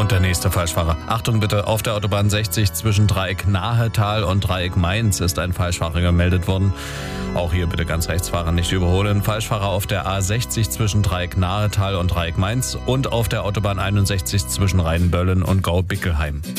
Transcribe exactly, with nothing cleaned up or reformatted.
Und der nächste Falschfahrer. Achtung bitte, auf der Autobahn sechzig zwischen Dreieck Nahetal und Dreieck Mainz ist ein Falschfahrer gemeldet worden. Auch hier bitte ganz rechts fahren, nicht überholen. Falschfahrer auf der A sechzig zwischen Dreieck Nahetal und Dreieck Mainz und auf der Autobahn einundsechzig zwischen Rheinböllen und Gaubickelheim.